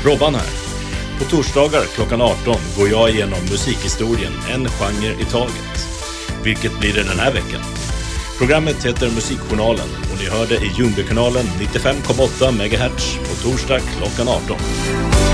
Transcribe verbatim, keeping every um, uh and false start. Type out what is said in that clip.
Robban här. På torsdagar klockan arton går jag igenom musikhistorien en genre i taget. Vilket blir det den här veckan? Programmet heter Musikjournalen och ni hör det i Ljungbykanalen nittiofem komma åtta megahertz på torsdag klockan arton.